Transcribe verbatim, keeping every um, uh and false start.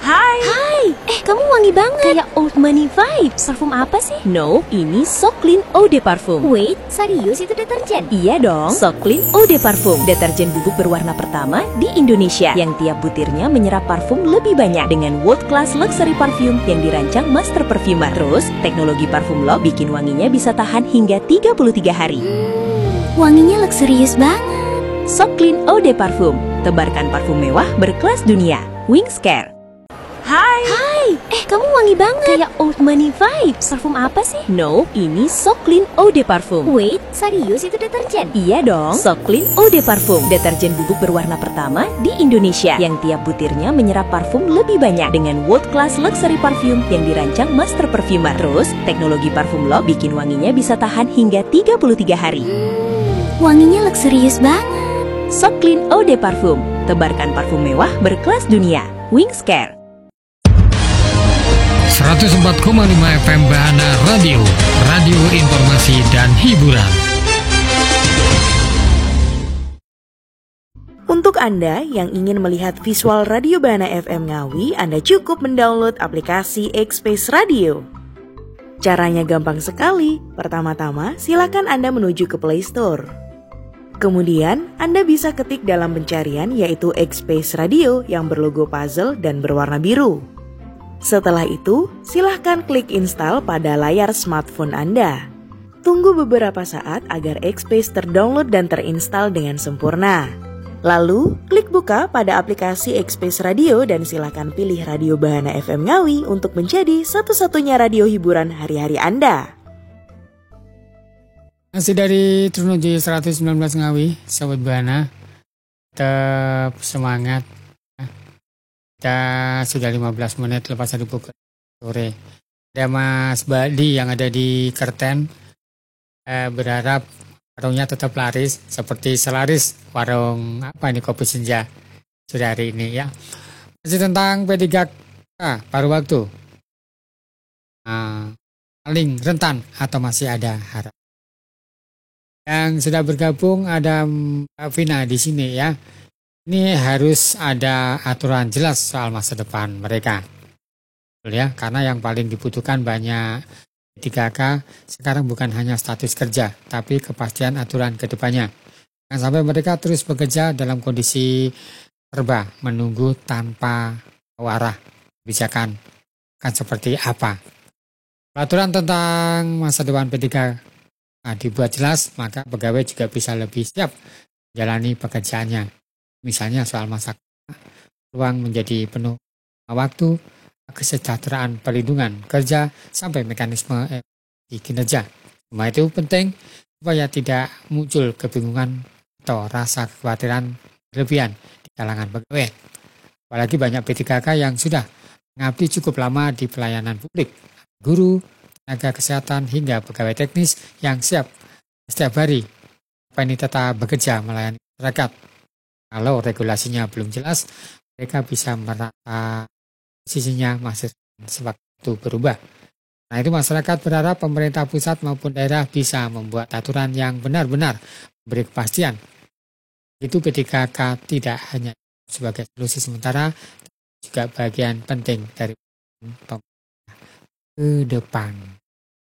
Hai. Hai, eh kamu wangi banget. Kayak old money vibes. Parfum apa sih? No, ini So Clean Eau de Parfum. Wait, serius itu deterjen? Iya dong. So Clean Eau de Parfum, deterjen bubuk berwarna pertama di Indonesia yang tiap butirnya menyerap parfum lebih banyak dengan world class luxury parfum yang dirancang master perfumer. Terus, teknologi parfum lock bikin wanginya bisa tahan hingga tiga puluh tiga hari. Hmm, wanginya luxurious banget. So Clean Eau de Parfum, tebarkan parfum mewah berkelas dunia. Wings Care. Hai. Hai, eh kamu wangi banget. Kayak old money vibes. Parfum apa sih? No, ini So Clean Eau de Parfum. Wait, serius itu deterjen? Iya dong. So Clean Eau de Parfum, deterjen bubuk berwarna pertama di Indonesia yang tiap butirnya menyerap parfum lebih banyak dengan world class luxury parfum yang dirancang master perfumer. Terus, teknologi parfum lock bikin wanginya bisa tahan hingga tiga puluh tiga hari. Hmm, wanginya luxurious banget. So Clean Eau de Parfum, tebarkan parfum mewah berkelas dunia. Wings Care. seratus empat koma lima F M Bahana Radio, radio informasi dan hiburan. Untuk Anda yang ingin melihat visual Radio Bahana F M Ngawi, Anda cukup mendownload aplikasi X-Space Radio. Caranya gampang sekali. Pertama-tama, silakan Anda menuju ke Play Store. Kemudian, Anda bisa ketik dalam pencarian yaitu X-Space Radio yang berlogo puzzle dan berwarna biru. Setelah itu, silahkan klik install pada layar smartphone Anda. Tunggu beberapa saat agar X-Space terdownload dan terinstall dengan sempurna. Lalu, klik buka pada aplikasi X-Space Radio dan silahkan pilih Radio Bahana F M Ngawi untuk menjadi satu-satunya radio hiburan hari-hari Anda. Masih dari Trunojoyo seratus sembilan belas Ngawi, Sobat Bahana, tetap semangat. Kita sudah lima belas menit lepas dari pukul sore. Ada Mas Badi yang ada di Kerten, eh, berharap warungnya tetap laris seperti selaris warung apa ini kopi senja sudah hari ini ya. Masih tentang P tiga K paruh waktu, nah, paling rentan atau masih ada harap. Yang sudah bergabung ada Mbak Vina di sini ya. Ini harus ada aturan jelas soal masa depan mereka, betul ya? Karena yang paling dibutuhkan banyak P tiga K sekarang bukan hanya status kerja, tapi kepastian aturan ke depannya. Jangan sampai mereka terus bekerja dalam kondisi serba menunggu tanpa arah kebijakan akan seperti apa. Peraturan tentang masa depan P tiga K dibuat jelas, maka pegawai juga bisa lebih siap menjalani pekerjaannya. Misalnya soal masa ruang menjadi penuh waktu, kesejahteraan perlindungan kerja, sampai mekanisme di kinerja. Semua itu penting supaya tidak muncul kebingungan atau rasa kekhawatiran berlebihan di kalangan pegawai. Apalagi banyak P tiga K yang sudah mengabdi cukup lama di pelayanan publik, guru, tenaga kesehatan, hingga pegawai teknis yang siap setiap hari apa ini tetap bekerja melayani masyarakat. Kalau regulasinya belum jelas, mereka bisa merasa posisinya masih sewaktu berubah. Nah itu masyarakat berharap pemerintah pusat maupun daerah bisa membuat aturan yang benar-benar memberi kepastian. Itu P tiga K tidak hanya sebagai solusi sementara, juga bagian penting dari pemerintah ke depan.